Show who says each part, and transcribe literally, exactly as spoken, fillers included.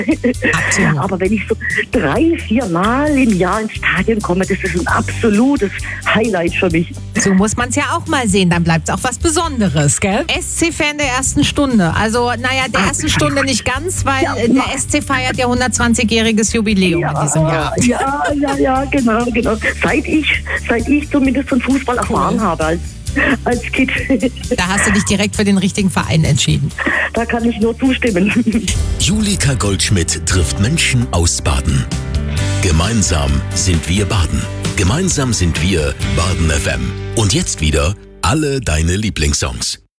Speaker 1: Absolut.
Speaker 2: Aber wenn ich so drei, vier Mal im Jahr ins Stadion komme, das ist ein absolutes Highlight für mich.
Speaker 1: So muss man es ja auch mal sehen, dann bleibt es auch was Besonderes, gell? S C-Fan der ersten Stunde. Also, naja, der ersten Stunde nicht ganz, weil
Speaker 2: Ja,
Speaker 1: äh, der S C feiert ja hundertzwanzigjähriges Jubiläum in diesem Jahr.
Speaker 2: Ja, ja, ja, genau, genau. Seit ich, seit ich zumindest von Fußball erfahren
Speaker 1: Cool.
Speaker 2: habe als, als Kind.
Speaker 1: Da hast du dich direkt für den richtigen Verein entschieden.
Speaker 2: Da kann ich nur zustimmen.
Speaker 3: Julika Goldschmidt trifft Menschen aus Baden. Gemeinsam sind wir Baden. Gemeinsam sind wir Baden F M. Und jetzt wieder alle deine Lieblingssongs.